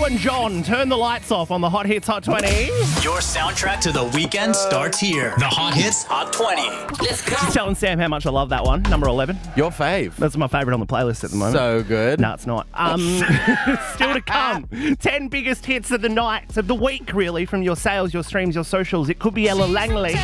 and John, turn the lights off on the Hot Hits Hot 20. Your soundtrack to the weekend starts here. The Hot Hits Hot 20. Let's go. Just telling Sam how much I love that one. Number 11. Your fave. That's my favourite on the playlist at the moment. So good. No, it's not. Still to come. 10 biggest hits of the night, of the week, really, from your sales, your streams, your socials. It could be Ella Langley.